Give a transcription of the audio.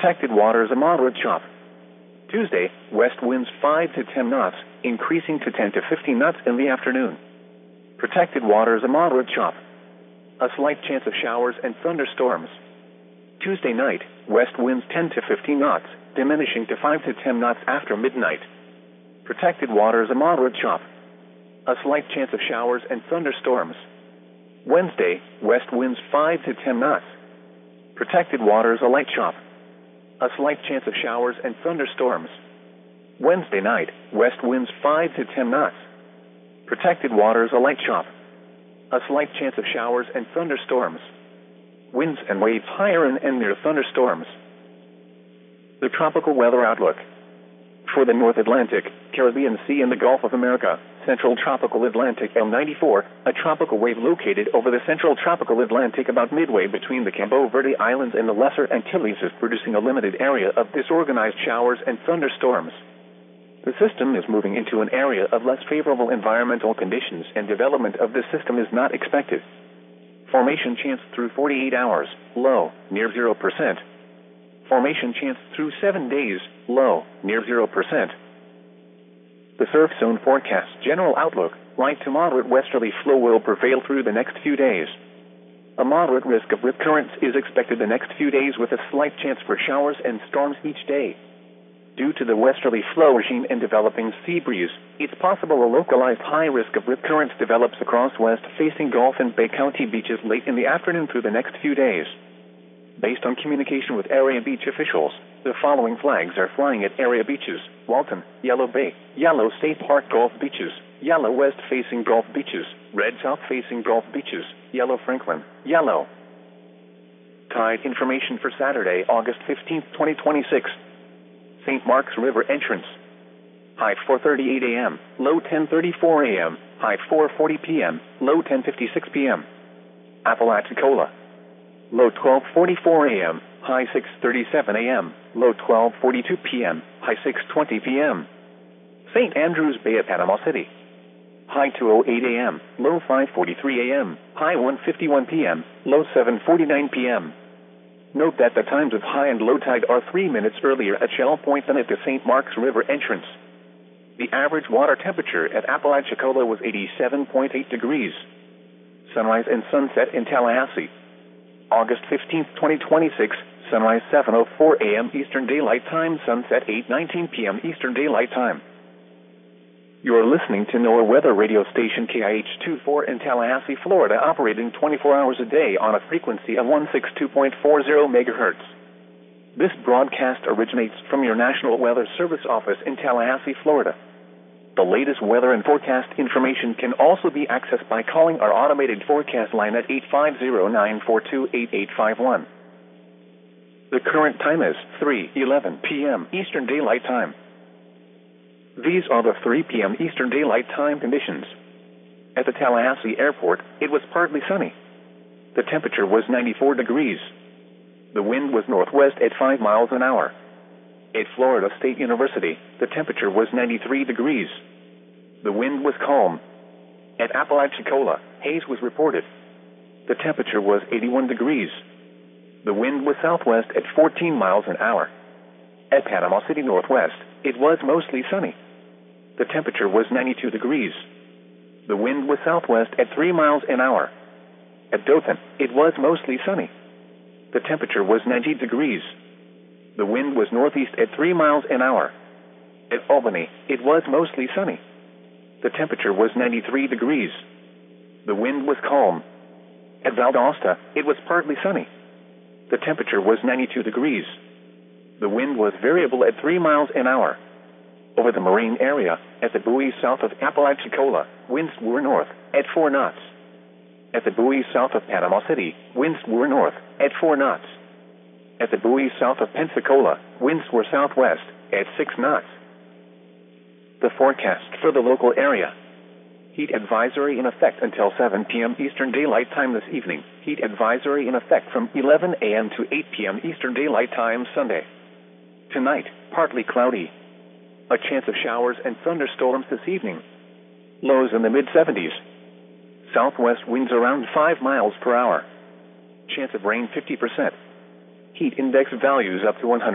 Protected waters a moderate chop. Tuesday, west winds 5 to 10 knots, increasing to 10 to 15 knots in the afternoon. Protected waters a moderate chop. A slight chance of showers and thunderstorms. Tuesday night, west winds 10 to 15 knots, diminishing to 5 to 10 knots after midnight. Protected waters a moderate chop. A slight chance of showers and thunderstorms. Wednesday, west winds 5 to 10 knots. Protected waters a light chop. A slight chance of showers and thunderstorms. Wednesday night, west winds 5 to 10 knots. Protected waters a light chop. A slight chance of showers and thunderstorms. Winds and waves higher and near thunderstorms. The tropical weather outlook. For the North Atlantic, Caribbean Sea and the Gulf of America, Central Tropical Atlantic L94, a tropical wave located over the Central Tropical Atlantic about midway between the Cabo Verde Islands and the Lesser Antilles is producing a limited area of disorganized showers and thunderstorms. The system is moving into an area of less favorable environmental conditions, and development of this system is not expected. Formation chance through 48 hours, low, near 0%. Formation chance through 7 days, low, near 0%. The surf zone forecast general outlook, light to moderate westerly flow will prevail through the next few days. A moderate risk of rip currents is expected the next few days, with a slight chance for showers and storms each day. Due to the westerly flow regime and developing sea breeze, it's possible a localized high risk of rip currents develops across west-facing Gulf and Bay County beaches late in the afternoon through the next few days. Based on communication with area beach officials, the following flags are flying at area beaches: Walton, Yellow Bay, Yellow State Park Gulf beaches, Yellow West-facing Gulf beaches, Red South-facing Gulf beaches, Yellow Franklin, Yellow. Tide information for Saturday, August 15, 2026. St. Marks River entrance. High 4:38 a.m., low 10:34 a.m., high 4:40 p.m., low 10:56 p.m. Apalachicola. Low 12:44 a.m., high 6:37 a.m., low 12:42 p.m., high 6:20 p.m. St. Andrews Bay at Panama City. High 2:08 a.m., low 5:43 a.m., high 1:51 p.m., low 7:49 p.m. Note that the times of high and low tide are 3 minutes earlier at Shell Point than at the St. Marks River entrance. The average water temperature at Apalachicola was 87.8 degrees. Sunrise and sunset in Tallahassee. August 15, 2026, sunrise 7:04 a.m. Eastern Daylight Time, sunset 8:19 p.m. Eastern Daylight Time. You are listening to NOAA weather radio station KIH-24 in Tallahassee, Florida, operating 24 hours a day on a frequency of 162.40 MHz. This broadcast originates from your National Weather Service office in Tallahassee, Florida. The latest weather and forecast information can also be accessed by calling our automated forecast line at 850-942-8851. The current time is 3:11 p.m. Eastern Daylight Time. These are the 3 p.m. Eastern Daylight Time conditions. At the Tallahassee Airport, it was partly sunny. The temperature was 94 degrees. The wind was northwest at 5 miles an hour. At Florida State University, the temperature was 93 degrees. The wind was calm. At Apalachicola, haze was reported. The temperature was 81 degrees. The wind was southwest at 14 miles an hour. At Panama City Northwest, it was mostly sunny. The temperature was 92 degrees. The wind was southwest at 3 miles an hour. At Dothan, it was mostly sunny. The temperature was 90 degrees. The wind was northeast at 3 miles an hour. At Albany, it was mostly sunny. The temperature was 93 degrees. The wind was calm. At Valdosta, it was partly sunny. The temperature was 92 degrees. The wind was variable at 3 miles an hour. Over the marine area, at the buoys south of Apalachicola, winds were north at 4 knots. At the buoys south of Panama City, winds were north at 4 knots. At the buoys south of Pensacola, winds were southwest at 6 knots. The forecast for the local area. Heat advisory in effect until 7 p.m. Eastern Daylight Time this evening. Heat advisory in effect from 11 a.m. to 8 p.m. Eastern Daylight Time Sunday. Tonight, partly cloudy. A chance of showers and thunderstorms this evening. Lows in the mid-70s. Southwest winds around 5 miles per hour. Chance of rain 50%. Heat index values up to 100.